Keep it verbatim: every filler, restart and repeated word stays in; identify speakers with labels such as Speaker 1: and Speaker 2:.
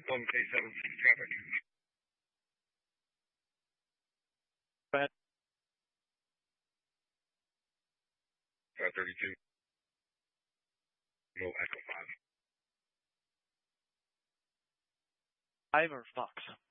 Speaker 1: one K seven traffic.
Speaker 2: Brad.
Speaker 1: five thirty-two. No Echo five.
Speaker 2: Five or Fox?